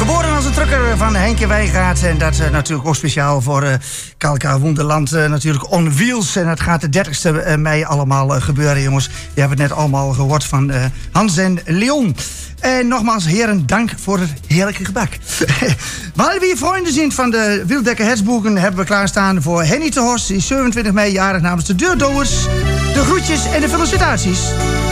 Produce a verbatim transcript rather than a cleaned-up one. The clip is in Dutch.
Geboren als een trucker van Henke Wijngaard. En dat uh, natuurlijk ook speciaal voor uh, Kalka Wonderland. Uh, natuurlijk on wheels. En dat gaat de dertigste mei allemaal uh, gebeuren, jongens. Je hebt het net allemaal gehoord van uh, Hans en Leon. En nogmaals, heren, dank voor het heerlijke gebak. Waar we hier vrienden zijn van de Wildekker Hetsboeken... hebben we klaarstaan voor Henny te Horst. Die zevenentwintig mei jarig namens de Deurdouwers. De groetjes en de felicitaties.